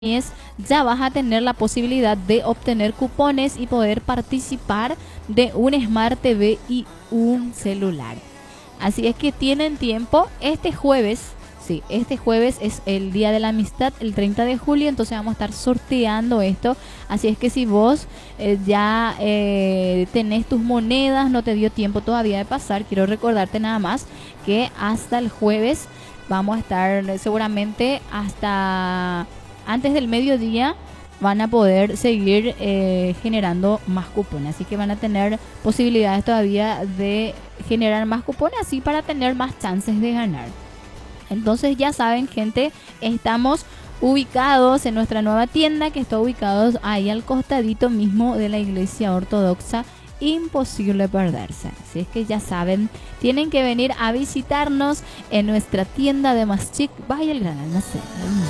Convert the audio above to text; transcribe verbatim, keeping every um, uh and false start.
es, ya vas a tener la posibilidad de obtener cupones y poder participar de un Smart T V y un celular. Así es que tienen tiempo. Este jueves, sí, este jueves es el Día de la Amistad, el treinta de julio, entonces vamos a estar sorteando esto. Así es que si vos eh, ya eh, tenés tus monedas, no te dio tiempo todavía de pasar, quiero recordarte nada más que hasta el jueves vamos a estar seguramente hasta antes del mediodía van a poder seguir eh, generando más cupones. Así que van a tener posibilidades todavía de generar más cupones así para tener más chances de ganar. Entonces ya saben, gente, estamos ubicados en nuestra nueva tienda que está ubicados ahí al costadito mismo de la iglesia ortodoxa. Imposible perderse. Así es que ya saben, tienen que venir a visitarnos en nuestra tienda de Más Chic by El Gran Almacén.